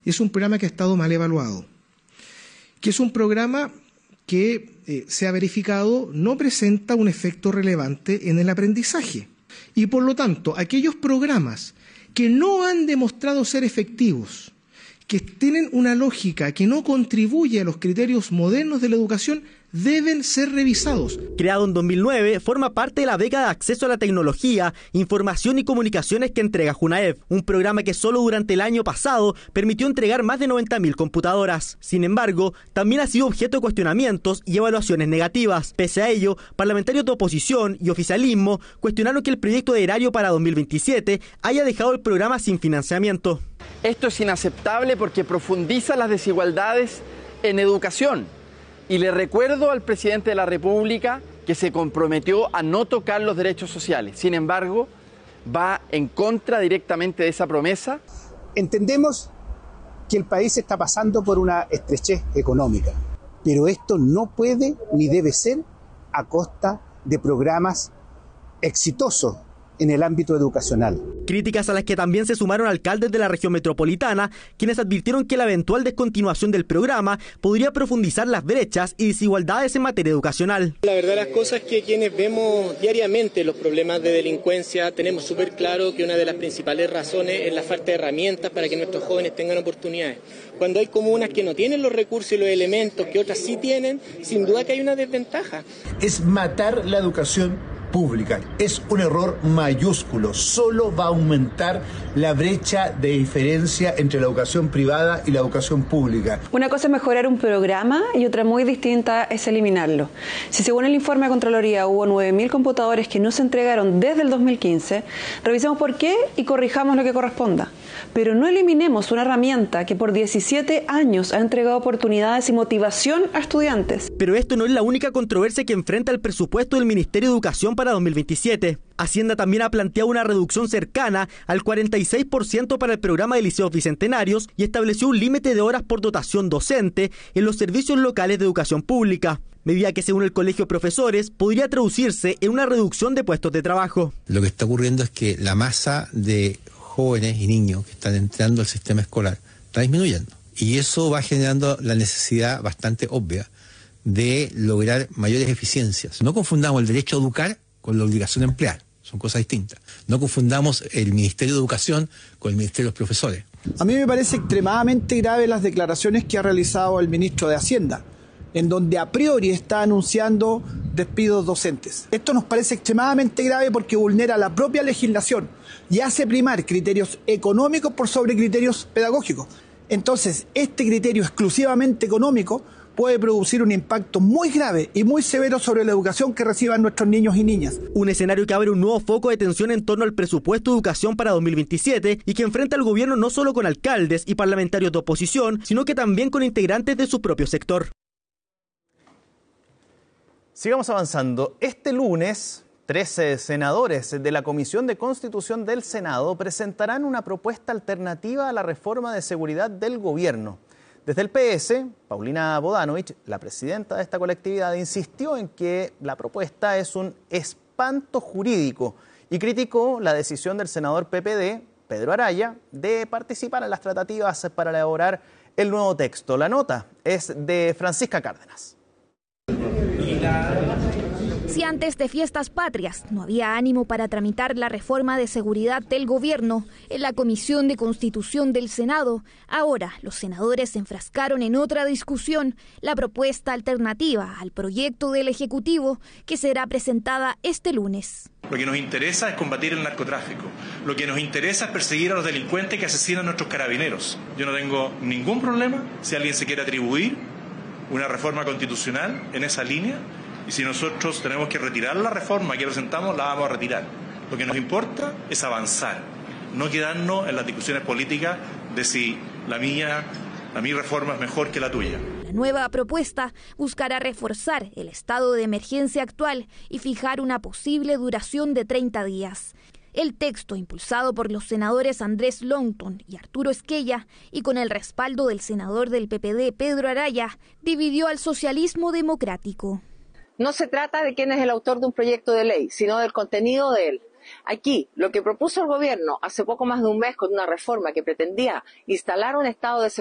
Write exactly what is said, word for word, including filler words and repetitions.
Es un programa que ha estado mal evaluado, que es un programa que eh, se ha verificado no presenta un efecto relevante en el aprendizaje. Y por lo tanto, aquellos programas que no han demostrado ser efectivos, que tienen una lógica que no contribuye a los criterios modernos de la educación, deben ser revisados. Creado en dos mil nueve, forma parte de la beca de acceso a la tecnología, información y comunicaciones que entrega Junaev, un programa que solo durante el año pasado permitió entregar más de noventa mil computadoras. Sin embargo, también ha sido objeto de cuestionamientos y evaluaciones negativas. Pese a ello, parlamentarios de oposición y oficialismo cuestionaron que el proyecto de erario para dos mil veintisiete haya dejado el programa sin financiamiento. Esto es inaceptable porque profundiza las desigualdades en educación. Y le recuerdo al presidente de la República que se comprometió a no tocar los derechos sociales. Sin embargo, va en contra directamente de esa promesa. Entendemos que el país está pasando por una estrechez económica, pero esto no puede ni debe ser a costa de programas exitosos en el ámbito educacional. Críticas a las que también se sumaron alcaldes de la región metropolitana, quienes advirtieron que la eventual descontinuación del programa podría profundizar las brechas y desigualdades en materia educacional. La verdad de las cosas es que quienes vemos diariamente los problemas de delincuencia tenemos súper claro que una de las principales razones es la falta de herramientas para que nuestros jóvenes tengan oportunidades. Cuando hay comunas que no tienen los recursos y los elementos que otras sí tienen, sin duda que hay una desventaja. Es matar la educación pública. Es un error mayúsculo. Solo va a aumentar la brecha de diferencia entre la educación privada y la educación pública. Una cosa es mejorar un programa y otra muy distinta es eliminarlo. Si según el informe de Contraloría hubo nueve mil computadores que no se entregaron desde el dos mil quince, revisemos por qué y corrijamos lo que corresponda. Pero no eliminemos una herramienta que por diecisiete años ha entregado oportunidades y motivación a estudiantes. Pero esto no es la única controversia que enfrenta el presupuesto del Ministerio de Educación para dos mil veintisiete. Hacienda también ha planteado una reducción cercana al cuarenta y seis por ciento para el programa de liceos bicentenarios y estableció un límite de horas por dotación docente en los servicios locales de educación pública, medida que según el Colegio de Profesores podría traducirse en una reducción de puestos de trabajo. Lo que está ocurriendo es que la masa de jóvenes y niños que están entrando al sistema escolar está disminuyendo y eso va generando la necesidad bastante obvia de lograr mayores eficiencias. No confundamos el derecho a educar con la obligación de emplear, son cosas distintas. No confundamos el Ministerio de Educación con el Ministerio de los Profesores. A mí me parece extremadamente grave las declaraciones que ha realizado el ministro de Hacienda, en donde a priori está anunciando despidos docentes. Esto nos parece extremadamente grave porque vulnera la propia legislación y hace primar criterios económicos por sobre criterios pedagógicos. Entonces, este criterio exclusivamente económico puede producir un impacto muy grave y muy severo sobre la educación que reciban nuestros niños y niñas. Un escenario que abre un nuevo foco de tensión en torno al presupuesto de educación para dos mil veintisiete y que enfrenta al gobierno no solo con alcaldes y parlamentarios de oposición, sino que también con integrantes de su propio sector. Sigamos avanzando. Este lunes, trece senadores de la Comisión de Constitución del Senado presentarán una propuesta alternativa a la reforma de seguridad del gobierno. Desde el P S, Paulina Bodanovich, la presidenta de esta colectividad, insistió en que la propuesta es un espanto jurídico y criticó la decisión del senador P P D, Pedro Araya, de participar en las tratativas para elaborar el nuevo texto. La nota es de Francisca Cárdenas. Si antes de fiestas patrias no había ánimo para tramitar la reforma de seguridad del gobierno en la Comisión de Constitución del Senado, ahora los senadores se enfrascaron en otra discusión, la propuesta alternativa al proyecto del Ejecutivo que será presentada este lunes. Lo que nos interesa es combatir el narcotráfico. Lo que nos interesa es perseguir a los delincuentes que asesinan a nuestros carabineros. Yo no tengo ningún problema si alguien se quiere atribuir una reforma constitucional en esa línea. Y si nosotros tenemos que retirar la reforma que presentamos, la vamos a retirar. Lo que nos importa es avanzar, no quedarnos en las discusiones políticas de si la mía, la mi reforma es mejor que la tuya. La nueva propuesta buscará reforzar el estado de emergencia actual y fijar una posible duración de treinta días. El texto, impulsado por los senadores Andrés Longton y Arturo Esquella y con el respaldo del senador del P P D, Pedro Araya, dividió al socialismo democrático. No se trata de quién es el autor de un proyecto de ley, sino del contenido de él. Aquí, lo que propuso el gobierno hace poco más de un mes con una reforma que pretendía instalar un estado de